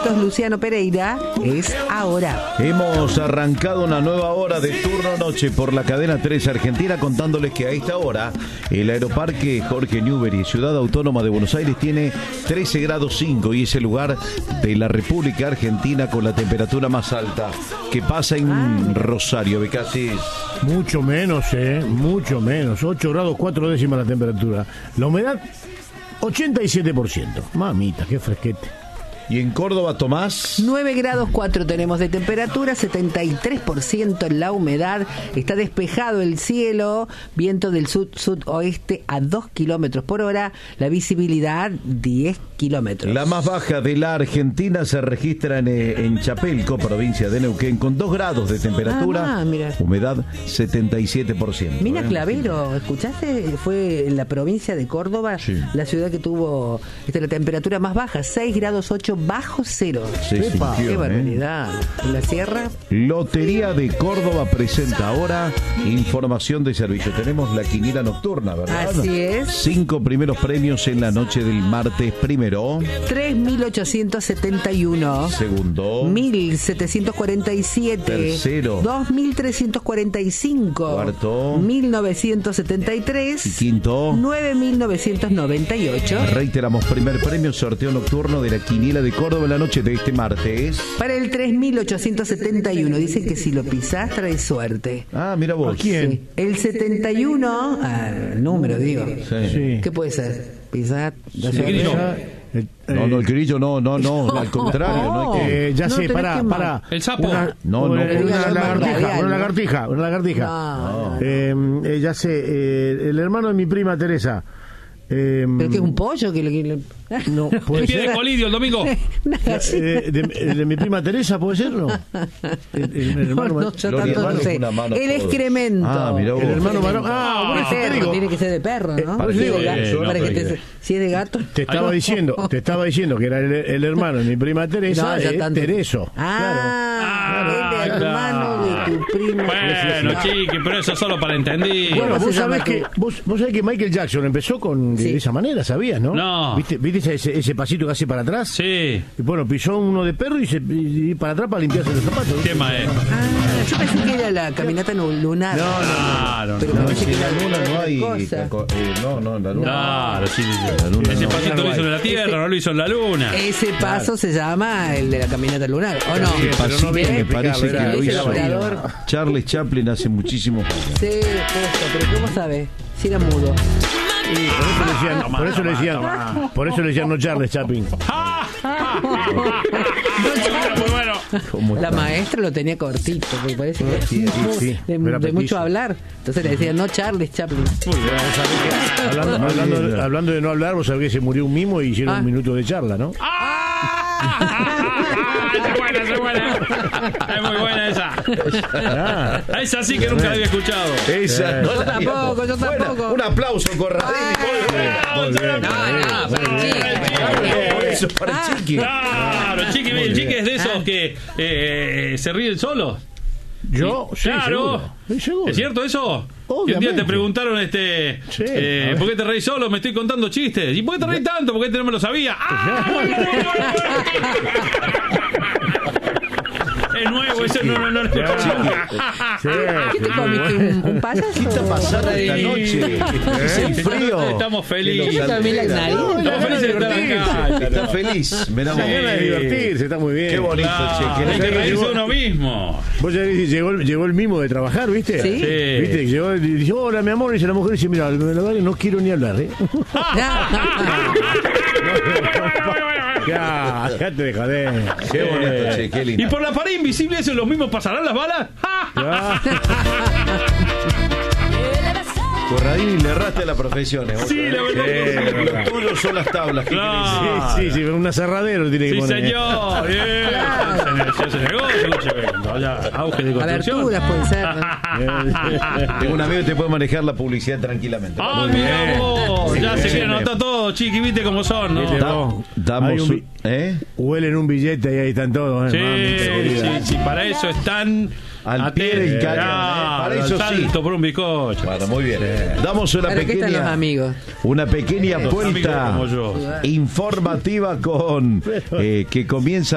minutos, Luciano Pereira, es ahora. Hemos arrancado una nueva hora de turno noche por la cadena 3 Argentina, contándoles que a esta hora el Aeroparque Jorge Newbery, Ciudad Autónoma de Buenos Aires, tiene 13 grados 5 y es el lugar de la República Argentina con la temperatura más alta. ¿Qué pasa en Rosario, Becassi? Mucho menos, mucho menos. 8 grados 4 décimas la temperatura. La humedad, 87%. Mamita, qué fresquete. ¿Y en Córdoba, Tomás? 9 grados 4 tenemos de temperatura, 73% la humedad, está despejado el cielo, viento del sud-sudoeste a 2 kilómetros por hora, la visibilidad 10 kilómetros. La más baja de la Argentina se registra en Chapelco, provincia de Neuquén, con 2 grados de temperatura, humedad 77%. Mina Clavero, ¿escuchaste? Fue en la provincia de Córdoba, sí, la ciudad que tuvo la temperatura más baja, 6 grados 8 bajo cero. Qué barbaridad. ¿En la sierra? Lotería de Córdoba presenta ahora información de servicio. Tenemos la quiniela nocturna, ¿verdad? Así es. 5 primeros premios en la noche del martes. Primero, 3.871. Segundo, 1.747. Tercero, 2.345. Cuarto, 1.973. Y quinto, 9.998. Reiteramos, primer premio, sorteo nocturno de la quiniela de Córdoba en la noche de este martes. Para el 3.871. Dicen que si lo pisás trae suerte. Ah, mira vos. ¿A quién? Sí. El 71, el número digo. Sí. ¿Qué puede ser? Pisar. No, el grillo no, al contrario. No hay que... ya sé, pará. El sapo. Una lagartija. No. Ya sé, el hermano de mi prima Teresa. ¿Pero que es un pollo? No, puede el pie ser. de Colidio el domingo. De mi prima Teresa, ¿puede ser? No. El hermano, yo tanto no sé. El excremento. Ah, mirá vos. El hermano varón. El perro tiene que ser de perro, ¿no? Si es de gato. Te estaba diciendo que era el hermano de mi prima Teresa, Tereso. Claro. El hermano de tu prima. Bueno, chiqui, pero eso solo para entender. Bueno, vos sabés que Michael Jackson empezó de esa manera, ¿sabías, no? No. ¿Viste ese pasito que hace para atrás? Sí. Y bueno, pisó uno de perro y para atrás para limpiarse los zapatos. ¿Qué maestro? Yo pensé que era la caminata lunar. No. Pero pensé que la luna no hay. No, la luna. Claro, sí. Ese pasito lo hizo en la Tierra, no lo hizo en la Luna. Ese paso se llama el de la caminata lunar, ¿o no? Ese pasito me parece que lo hizo Charles Chaplin hace muchísimos años. Sí, pero ¿cómo sabe? Si era mudo. Por eso le decían no Charles Chaplin. Muy bueno. La maestra lo tenía cortito, porque parece que de mucho hablar. Entonces le decían no Charles Chaplin. Hablando de no hablar, vos sabés que se murió un mimo y hicieron un minuto de charla, ¿no? Es buena. Es muy buena esa. Esa sí que nunca la había escuchado. Esa no yo tampoco. Un aplauso, Corradini. Por eso, para el Chiqui. Claro, el Chiqui es de esos que se ríen solos. Yo, sí, claro. seguro. ¿Es cierto eso? Obviamente. Y un día te preguntaron, ¿por qué te reís solo? Me estoy contando chistes. ¿Y por qué te reís tanto? ¿Por qué no me lo sabía? Es nuevo, eso no. ¿Qué te comiste? ¿Un payaso? ¿Qué está pasando esta noche? Es el frío. Estamos felices. Yo comí la nariz. Estamos felices de estar acá. Está feliz. Me da ganas de divertirse, está muy bien. Qué bonito, Chiqui. Hay que reírse uno mismo. Vos ya llegó el mimo de trabajar, ¿viste? Sí. ¿Viste? Llegó y dice, hola, mi amor. Y dice la mujer, dice, mira, la verdad que no quiero ni hablar, ¿eh? Ya te de joder. Qué bonito, che, qué lindo. ¿Y por la pared invisible eso los mismos pasarán las balas? Corradini, le erraste a la profesión, Sí, la verdad que sí. Lo tuyo son las tablas. Claro. Sí, un aserradero tiene que Sí, poner. señor. Se hace negocio, auge de construcción. Aberturas pueden ser. Tengo un amigo que te puede manejar la publicidad tranquilamente. Ah, mira vos. Ya se quiere anotar todo, Chiqui, viste cómo son, ¿no? Damos huelen un billete y ahí están todos. Sí, para eso están al pie del cañón. Para eso salto por un bizcocho. Bueno, muy bien. Damos una pequeña vuelta informativa con que comienza